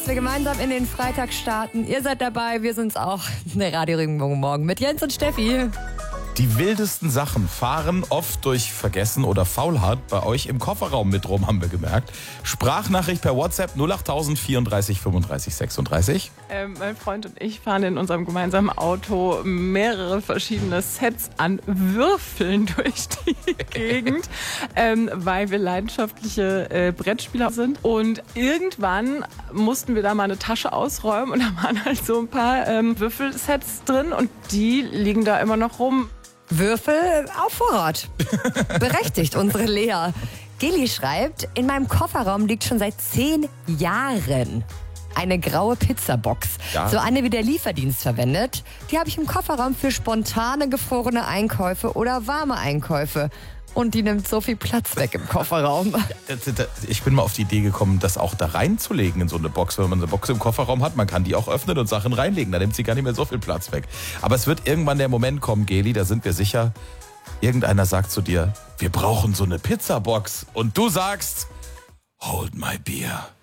Wir gemeinsam in den Freitag starten. Ihr seid dabei, wir sind's auch. Der Radio Regenbogen morgen mit Jens und Steffi. Die wildesten Sachen fahren oft durch Vergessen oder Faulheit bei euch im Kofferraum mit rum, haben wir gemerkt. Sprachnachricht per WhatsApp 08000 34 35 36. Mein Freund und ich fahren in unserem gemeinsamen Auto mehrere verschiedene Sets an Würfeln durch die Gegend, weil wir leidenschaftliche Brettspieler sind. Und irgendwann mussten wir da mal eine Tasche ausräumen und da waren halt so ein paar Würfelsets drin und die liegen da immer noch rum. Würfel auf Vorrat. Berechtigt, unsere Lea. Geli schreibt, in meinem Kofferraum liegt schon seit 10 Jahren eine graue Pizzabox. Ja. So eine wie der Lieferdienst verwendet. Die habe ich im Kofferraum für spontane gefrorene Einkäufe oder warme Einkäufe. Und die nimmt so viel Platz weg im Kofferraum. Ich bin mal auf die Idee gekommen, das auch da reinzulegen in so eine Box. Wenn man eine Box im Kofferraum hat, man kann die auch öffnen und Sachen reinlegen. Da nimmt sie gar nicht mehr so viel Platz weg. Aber es wird irgendwann der Moment kommen, Geli, da sind wir sicher, irgendeiner sagt zu dir, wir brauchen so eine Pizzabox. Und du sagst, hold my beer.